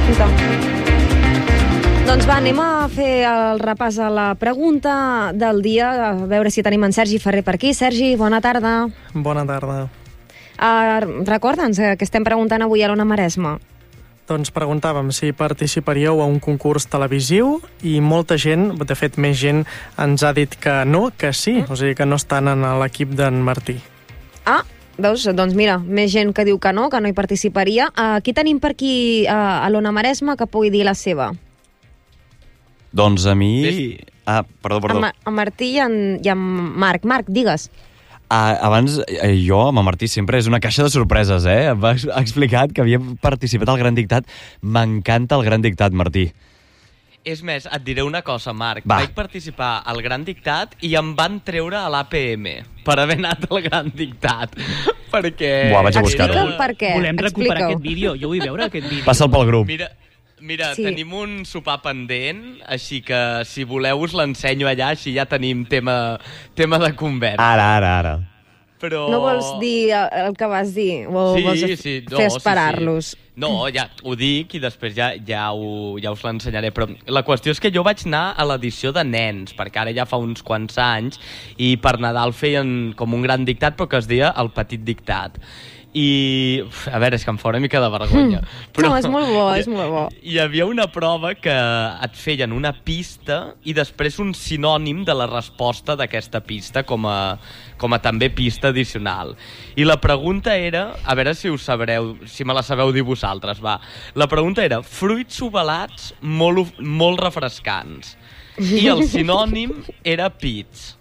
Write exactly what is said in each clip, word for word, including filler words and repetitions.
Doncs va, anem a fer el repàs a la pregunta del dia, a veure si tenim en Sergi Ferrer per aquí. Sergi, bona tarda. Bona tarda. Uh, Recorda'ns que estem preguntant avui a l'Ona Maresme. Doncs preguntàvem si participaríeu a un concurs televisiu i molta gent, de fet més gent, ens ha dit que no, que sí, o sigui que no estan en l'equip d'en Martí. Ah, veus? Doncs mira, més gent que diu que no, que no hi participaria. Uh, qui tenim per aquí uh, a l'Ona Maresme que pugui dir la seva? Doncs a mi... Ah, perdó, perdó. A, a Martí i en, i en Marc. Marc, digues. Ah, abans, eh, jo, amb en Martí, sempre és una caixa de sorpreses, eh? Em va explicat que havia participat al Gran Dictat. M'encanta el Gran Dictat, Martí. És més, et diré una cosa, Marc. Va. Vaig participar al Gran Dictat i em van treure a l'A P M per haver anat al Gran Dictat. Perquè... Buah, vaig a buscar-ho. Explica'm per què. Volem recuperar Explica-ho. aquest vídeo. Jo vull veure aquest vídeo. Passa'l pel grup. Mira, mira Sí. sí. tenim un sopar pendent, així que si voleu us l'ensenyo allà, així ja tenim tema, tema de conversa. Ara, ara, ara. Però... No vols dir el, el que vas dir? O Sí, vols sí, no, fer esperar-los? Sí, sí. No, ja ho dic i després ja, ja, ho, ja us l'ensenyaré. Però la qüestió és que jo vaig anar a l'edició de nens, perquè ara ja fa uns quants anys, i per Nadal feien com un gran dictat, però que es deia El Petit Dictat. I, uf, a veure, és que em fa una mica de vergonya. Mm. Però... No, és molt bo, és molt bo. Hi havia una prova que et feien una pista i després un sinònim de la resposta d'aquesta pista com a, com a també pista addicional. I la pregunta era, a veure si us sabreu, si me la sabeu dir vosaltres, va. La pregunta era, fruits ovalats molt, molt refrescants. I el sinònim era pits.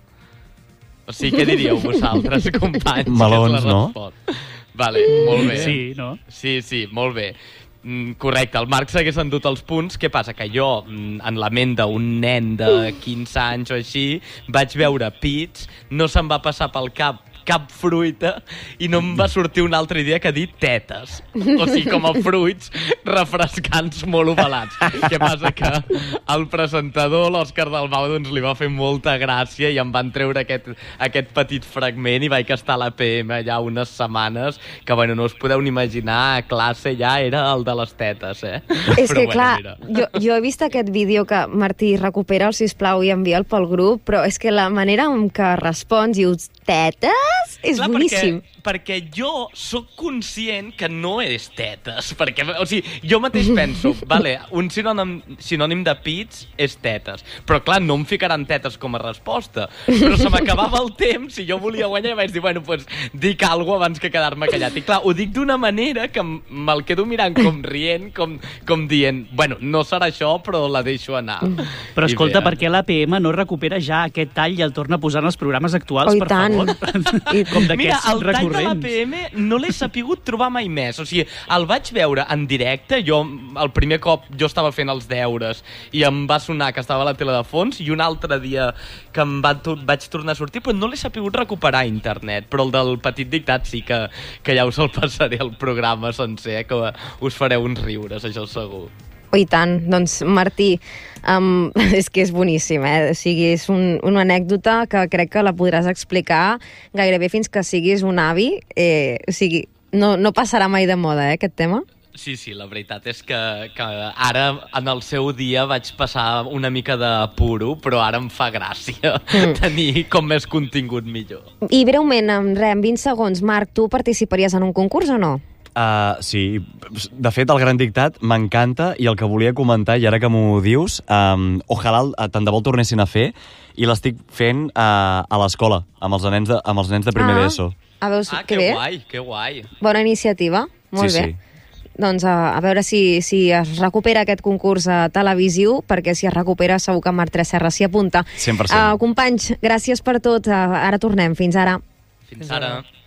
O sigui, què diríeu vosaltres, companys? Melons, no? Vale, molt bé. Sí, no? Sí, sí, molt bé. Mm, correcte, el Marc s'hagués endut els punts. Què passa? Que jo, mm, en la ment d'un nen de quinze anys o així, vaig veure pits, no se'm va passar pel cap cap fruita i no em va sortir una altra idea que dir tetes. O sigui, com a fruits refrescants molt ovalats. Què passa? Que el presentador, l'Òscar Dalmau, doncs li va fer molta gràcia i em van treure aquest, aquest petit fragment i vaig estar a l'A P M allà unes setmanes que, bueno, no us podeu ni imaginar, a classe ja era el de les tetes, eh? És Però, que, bueno, clar, mira. jo, jo he vist aquest vídeo que Martí recupera, sisplau, i envia'l pel grup, però és que la manera en què respons i dius tetes és Clar, boníssim. Perquè, perquè jo sóc conscient que no és tetes. Perquè, o sigui, jo mateix penso, vale, un sinònim, sinònim de pits és tetes. Però, clar, no em ficaran tetes com a resposta. Però se m'acabava el temps i jo volia guanyar i vaig dir, bueno, doncs dic alguna cosa abans que quedar-me callat. I, clar, ho dic d'una manera que me'l quedo mirant com rient, com, com dient, bueno, no serà això, però la deixo anar. Però I escolta, bé, per què l'A P M no recupera ja aquest tall i el torna a posar en els programes actuals, Oh, i per tant. favor? I- Com Mira, d'aquests el tall de l'A recurrents. P M no l'he sapigut trobar mai més. O sigui, el vaig veure en directe. Jo, el primer cop, jo estava fent els deures i em va sonar que estava a la tele de fons, i un altre dia que em va, vaig tornar a sortir, però no l'he sapigut recuperar a internet. Però el del Petit Dictat sí que, que ja us el passaré al programa sencer, eh, que us fareu uns riures, això segur. Oh, i tant. Doncs, Martí, um, és que és boníssim, eh? O sigui, és un, una anècdota que crec que la podràs explicar gairebé fins que siguis un avi. Eh, o sigui, no, no passarà mai de moda, eh, aquest tema? Sí, sí, la veritat és que, que ara, en el seu dia, vaig passar una mica de puro, però ara em fa gràcia mm. tenir com més contingut millor. I breument, en, re, en vint segons, Marc, tu participaries en un concurs o no? Uh, sí, de fet el Gran Dictat m'encanta i el que volia comentar, i ara que m'ho dius, um, ojalà uh, tant de bo el tornessin a fer, i l'estic fent uh, a l'escola, amb els nens de, amb els nens de primer Ah. d'ESO. A veus, Ah, que que bé. guai, que guai. Bona iniciativa, molt Sí, bé. sí. Doncs a, a veure si, si es recupera aquest concurs uh, televisiu, perquè si es recupera segur que Marc Tresserra s'hi apunta. cent per cent. Uh, companys, gràcies per tot. Uh, ara tornem. Fins ara. Fins ara.